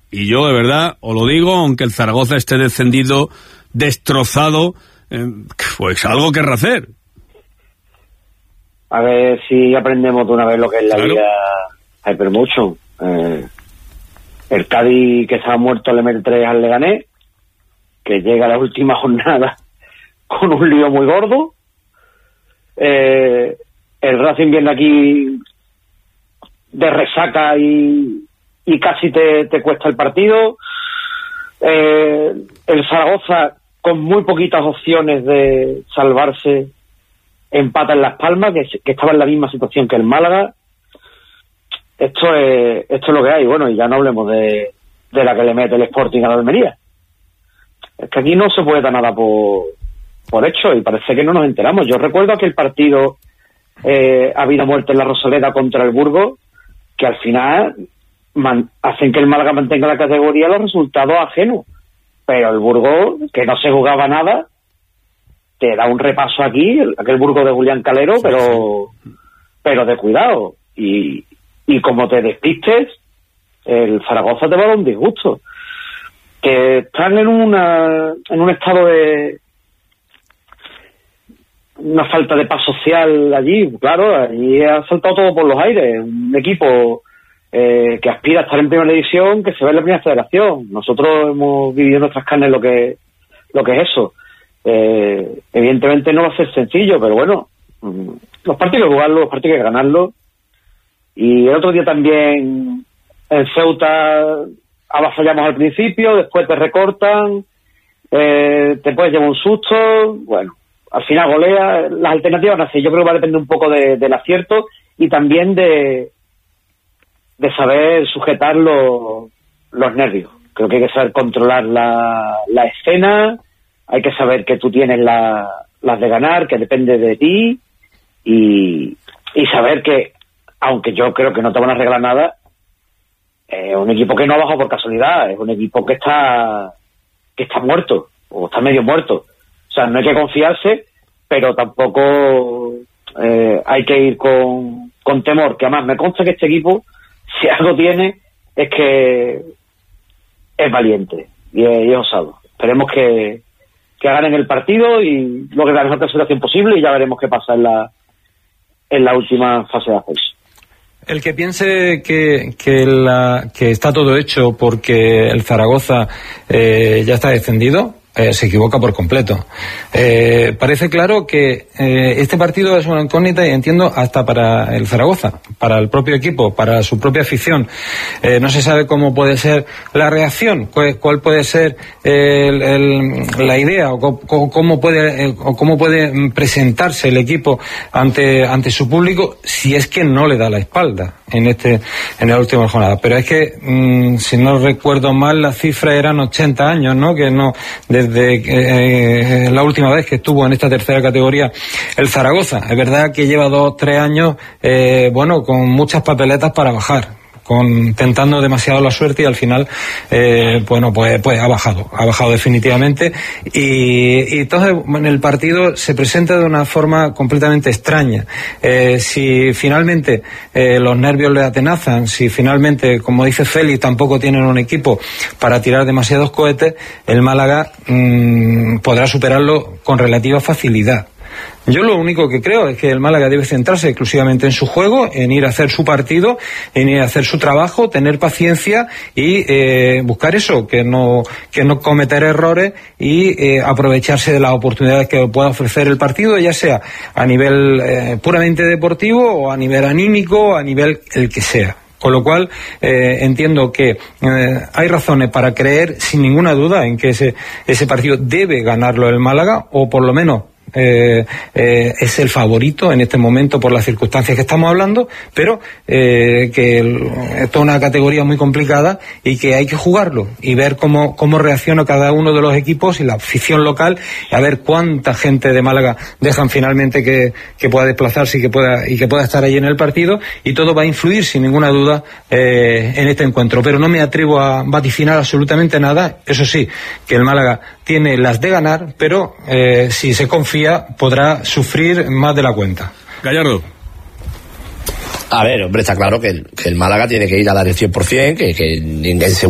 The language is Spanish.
Y yo, de verdad, os lo digo, aunque el Zaragoza esté descendido, destrozado, pues algo querrá hacer. A ver si aprendemos de una vez lo que es la Liga Hypermotion. El Cádiz, que se ha muerto, le mete 3 al Leganés, que llega a la última jornada con un lío muy gordo. El Racing viene aquí de resaca y casi te cuesta el partido. El Zaragoza, con muy poquitas opciones de salvarse, empata en Las Palmas, que estaba en la misma situación que el Málaga. Esto es lo que hay. Bueno, y ya no hablemos de la que le mete el Sporting a la Almería. Es que aquí no se puede dar nada por hecho, y parece que no nos enteramos. Yo recuerdo aquel partido, ha habido muerte en la Rosaleda contra el Burgos, que al final hacen que el Málaga mantenga la categoría los resultados ajenos. Pero el Burgos, que no se jugaba nada, te da un repaso aquí, aquel Burgos de Julián Calero, pero de cuidado. Y como te despistes, el Zaragoza te va a dar un disgusto. Que están en un estado de una falta de paz social allí. Claro, allí ha saltado todo por los aires. Un equipo que aspira a estar en primera división, que se ve en la primera federación. Nosotros hemos vivido en nuestras carnes lo que es eso. Evidentemente no va a ser sencillo, pero bueno, los partidos hay que jugarlos, los partidos hay que ganarlos. Y el otro día también en Ceuta avasallamos al principio, después te recortan, te puedes llevar un susto. Bueno, al final golea. Las alternativas van a ser, yo creo que va a depender un poco del acierto y también de saber sujetar los nervios. Creo que hay que saber controlar la escena, hay que saber que tú tienes las de ganar, que depende de ti, y saber que, aunque yo creo que no te van a arreglar nada, es un equipo que no ha bajado por casualidad, es un equipo que está muerto, o está medio muerto. O sea, no hay que confiarse, pero tampoco hay que ir con temor, que además me consta que este equipo, si algo tiene, es que es valiente y es osado. Esperemos que ganen el partido y logren la mejor clasificación posible, y ya veremos qué pasa en la última fase de ascenso. El que piense que está todo hecho porque el Zaragoza ya está descendido, se equivoca por completo. Parece claro que este partido es una incógnita, y entiendo hasta para el Zaragoza, para el propio equipo, para su propia afición. No se sabe cómo puede ser la reacción, cuál puede ser la idea, o cómo puede presentarse el equipo ante su público, si es que no le da la espalda en la última jornada. Pero es que, si no recuerdo mal, la cifra eran 80 años, ¿no? Que no, desde la última vez que estuvo en esta tercera categoría el Zaragoza. Es verdad que lleva 2 o 3 años, con muchas papeletas para bajar, tentando demasiado la suerte, y al final pues ha bajado definitivamente, y entonces en el partido se presenta de una forma completamente extraña. Si finalmente los nervios le atenazan, si finalmente, como dice Félix, tampoco tienen un equipo para tirar demasiados cohetes, el Málaga podrá superarlo con relativa facilidad. Yo lo único que creo es que el Málaga debe centrarse exclusivamente en su juego, en ir a hacer su partido, en ir a hacer su trabajo, tener paciencia y buscar eso, que no cometer errores, y aprovecharse de las oportunidades que pueda ofrecer el partido, ya sea a nivel puramente deportivo, o a nivel anímico, o a nivel el que sea. Con lo cual, entiendo que hay razones para creer sin ninguna duda en que ese partido debe ganarlo el Málaga, o por lo menos es el favorito en este momento por las circunstancias que estamos hablando, pero que esto es una categoría muy complicada y que hay que jugarlo y ver cómo reacciona cada uno de los equipos y la afición local, y a ver cuánta gente de Málaga dejan finalmente que pueda desplazarse y que pueda estar ahí en el partido, y todo va a influir sin ninguna duda en este encuentro. Pero no me atrevo a vaticinar absolutamente nada. Eso sí, que el Málaga tiene las de ganar, pero si se confía podrá sufrir más de la cuenta. Gallardo. A ver, hombre, está claro que el Málaga tiene que ir a dar el 100%, que en